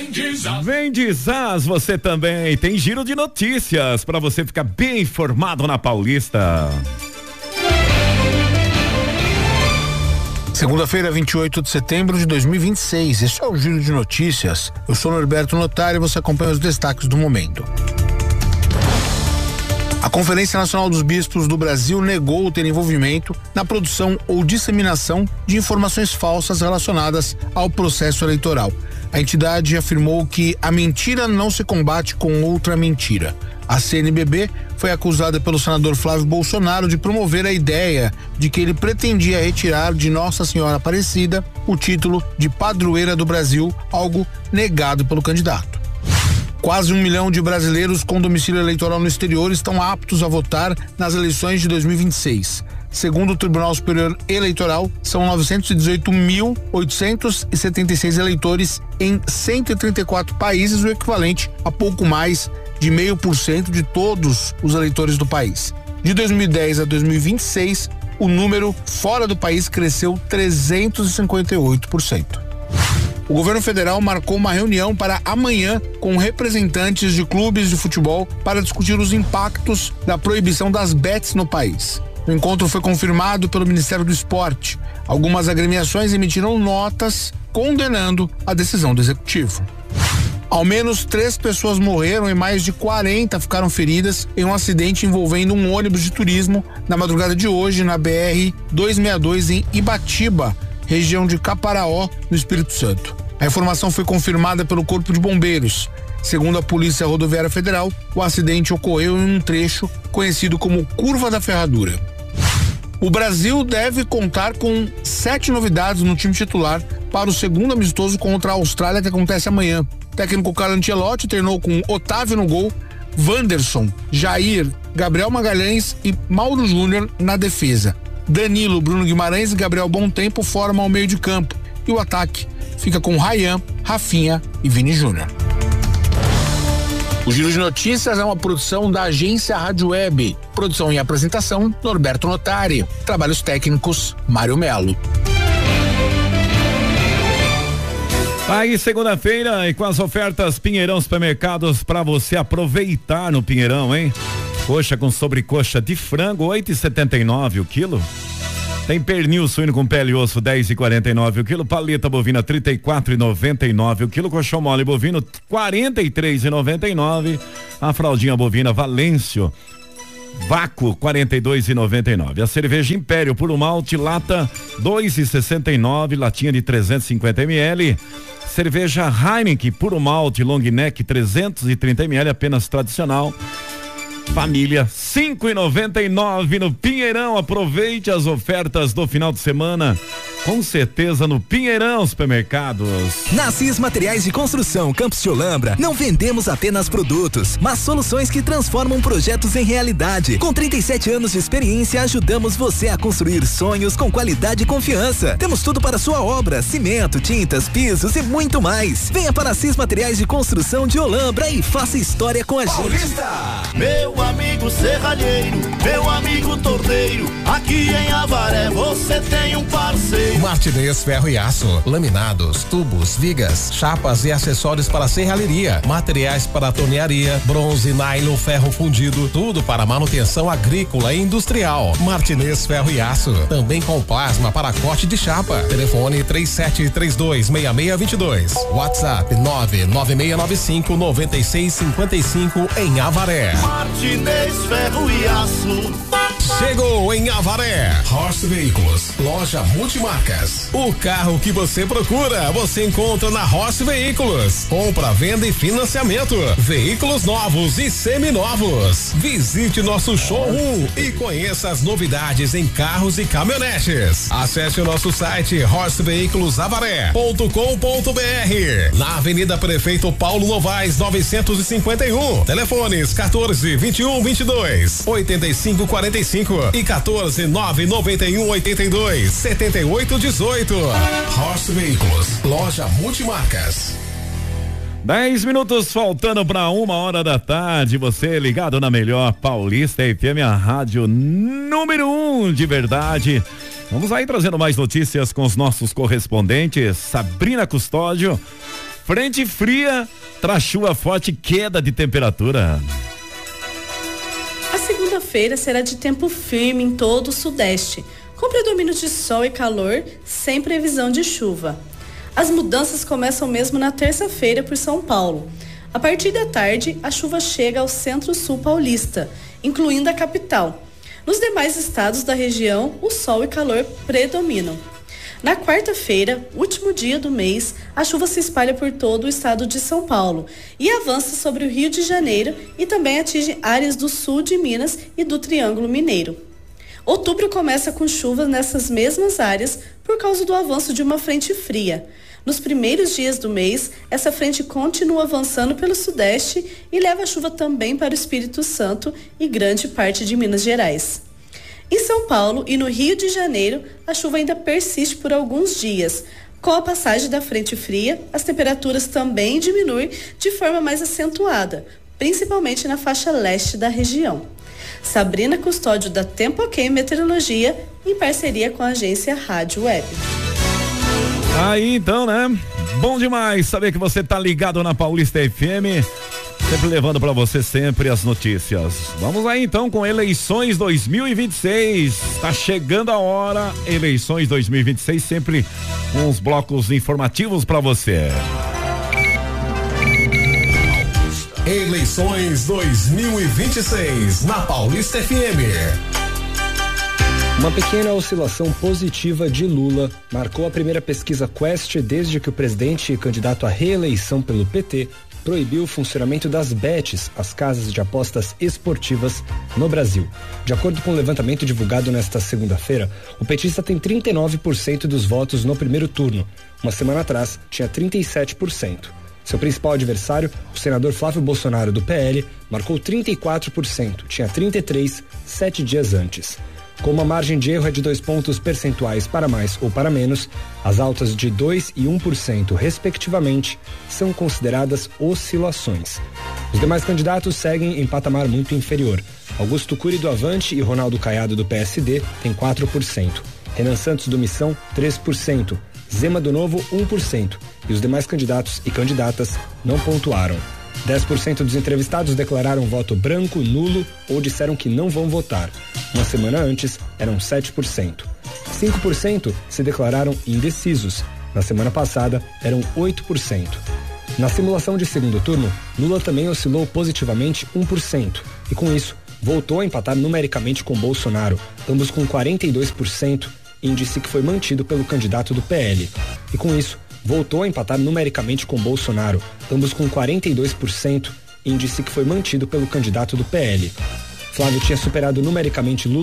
Vem de Zaz, você também. Tem giro de notícias para você ficar bem informado na Paulista. Segunda-feira, 28 de setembro de 2026. Este é o Giro de Notícias. Eu sou Norberto Notari e você acompanha os destaques do momento. A Conferência Nacional dos Bispos do Brasil negou ter envolvimento na produção ou disseminação de informações falsas relacionadas ao processo eleitoral. A entidade afirmou que a mentira não se combate com outra mentira. A CNBB foi acusada pelo senador Flávio Bolsonaro de promover a ideia de que ele pretendia retirar de Nossa Senhora Aparecida o título de padroeira do Brasil, algo negado pelo candidato. Quase 1 milhão de brasileiros com domicílio eleitoral no exterior estão aptos a votar nas eleições de 2026. Segundo o Tribunal Superior Eleitoral, são 918.876 eleitores em 134 países, o equivalente a pouco mais de 0,5% de todos os eleitores do país. De 2010 a 2026, o número fora do país cresceu 358%. O governo federal marcou uma reunião para amanhã com representantes de clubes de futebol para discutir os impactos da proibição das bets no país. O encontro foi confirmado pelo Ministério do Esporte. Algumas agremiações emitiram notas condenando a decisão do executivo. Ao menos 3 pessoas morreram e mais de 40 ficaram feridas em um acidente envolvendo um ônibus de turismo na madrugada de hoje na BR-262 em Ibatiba, região de Caparaó, no Espírito Santo. A informação foi confirmada pelo Corpo de Bombeiros. Segundo a Polícia Rodoviária Federal, o acidente ocorreu em um trecho conhecido como Curva da Ferradura. O Brasil deve contar com 7 novidades no time titular para o segundo amistoso contra a Austrália, que acontece amanhã. O técnico Carlo Ancelotti treinou com Otávio no gol, Wanderson, Jair, Gabriel Magalhães e Mauro Júnior na defesa. Danilo, Bruno Guimarães e Gabriel Bontempo formam o meio de campo. E o ataque fica com Ryan, Rafinha e Vini Júnior. O Giro de Notícias é uma produção da agência Rádio Web. Produção e apresentação, Norberto Notari. Trabalhos técnicos, Mário Melo. Aí, segunda-feira, e com as ofertas Pinheirão Supermercados para você aproveitar no Pinheirão, hein? Coxa com sobrecoxa de frango, 8,79 o quilo. Tem pernil suíno com pele e osso, 10,49 o quilo. Paleta bovina, 34,99 o quilo. Colchão mole bovino, 43,99. A fraldinha bovina Valêncio Vácuo, 42,99. A cerveja Império Puro Malte lata, 2,69, latinha de 350 ml. Cerveja Heineken Puro Malte Long Neck, 330 ml, apenas tradicional. Família, 5,99 no Pinheirão. Aproveite as ofertas do final de semana, com certeza no Pinheirão Supermercados. Na Cis Materiais de Construção Campos de Olambra, não vendemos apenas produtos, mas soluções que transformam projetos em realidade. Com 37 anos de experiência, ajudamos você a construir sonhos com qualidade e confiança. Temos tudo para sua obra: cimento, tintas, pisos e muito mais. Venha para a Cis Materiais de Construção de Olambra e faça história com a Paulista. Meu amigo serralheiro, meu amigo torneiro, aqui em Avaré você tem um parceiro. Martinez Ferro e Aço, laminados, tubos, vigas, chapas e acessórios para serralheria, materiais para tornearia, bronze, nylon, ferro fundido, tudo para manutenção agrícola e industrial. Martinez Ferro e Aço, também com plasma para corte de chapa. Telefone 37326622. WhatsApp 996959655 em Avaré. Martinez Ferro e Aço. Chegou em Avaré, Horse Veículos, loja multimarcas. O carro que você procura, você encontra na Horse Veículos. Compra, venda e financiamento. Veículos novos e seminovos. Visite nosso showroom e conheça as novidades em carros e caminhonetes. Acesse o nosso site horseveiculosavaré.com.br. Na Avenida Prefeito Paulo Novaes 951. Telefones 14 21 22 85 45 e 14 991 82 78 18. Horse Veículos, loja multimarcas. 10 minutos faltando para 1h da tarde. Você ligado na melhor Paulista FM, a rádio número 1 de verdade. Vamos aí trazendo mais notícias com os nossos correspondentes. Sabrina Custódio Frente fria traz chuva forte e queda de temperatura. A segunda-feira será de tempo firme em todo o sudeste, com predomínio de sol e calor, sem previsão de chuva. As mudanças começam mesmo na terça-feira por São Paulo. A partir da tarde, a chuva chega ao centro-sul paulista, incluindo a capital. Nos demais estados da região, o sol e calor predominam. Na quarta-feira, último dia do mês, a chuva se espalha por todo o estado de São Paulo e avança sobre o Rio de Janeiro e também atinge áreas do sul de Minas e do Triângulo Mineiro. Outubro começa com chuvas nessas mesmas áreas por causa do avanço de uma frente fria. Nos primeiros dias do mês, essa frente continua avançando pelo sudeste e leva a chuva também para o Espírito Santo e grande parte de Minas Gerais. Em São Paulo e no Rio de Janeiro, a chuva ainda persiste por alguns dias. Com a passagem da frente fria, as temperaturas também diminuem de forma mais acentuada, principalmente na faixa leste da região. Sabrina Custódio, da Tempo OK Meteorologia, em parceria com a agência Rádio Web. Aí então, né? Bom demais saber que você tá ligado na Paulista FM, sempre levando para você sempre as notícias. Vamos aí então com eleições 2026. Tá chegando a hora, eleições 2026, sempre uns blocos informativos para você. Eleições 2026 na Paulista FM. Uma pequena oscilação positiva de Lula marcou a primeira pesquisa Quest desde que o presidente e candidato à reeleição pelo PT proibiu o funcionamento das bets, as casas de apostas esportivas, no Brasil. De acordo com o levantamento divulgado nesta segunda-feira, o petista tem 39% dos votos no primeiro turno. Uma semana atrás, tinha 37%. Seu principal adversário, o senador Flávio Bolsonaro, do PL, marcou 34%, tinha 33%, 7 dias antes. Como a margem de erro é de 2 pontos percentuais para mais ou para menos, as altas de 2% e 1%, respectivamente, são consideradas oscilações. Os demais candidatos seguem em patamar muito inferior. Augusto Cury, do Avante, e Ronaldo Caiado, do PSD, têm 4%. Renan Santos, do Missão, 3%. Zema, do Novo, 1%. E os demais candidatos e candidatas não pontuaram. 10% dos entrevistados declararam voto branco, nulo ou disseram que não vão votar. Uma semana antes, eram 7%. 5% se declararam indecisos. Na semana passada, eram 8%. Na simulação de segundo turno, Lula também oscilou positivamente 1%. E com isso, voltou a empatar numericamente com Bolsonaro, ambos com 42%, índice que foi mantido pelo candidato do PL. E com isso, voltou a empatar numericamente com Bolsonaro, ambos com 42%, índice que foi mantido pelo candidato do PL. Flávio tinha superado numericamente Lula